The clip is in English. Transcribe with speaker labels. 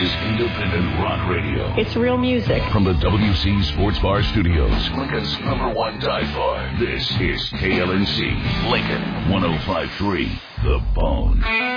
Speaker 1: is independent rock radio.
Speaker 2: It's real music.
Speaker 1: From the WC Sports Bar Studios, Lincoln's #1 dive bar. This is KLNC, Lincoln 105.3, The Bone.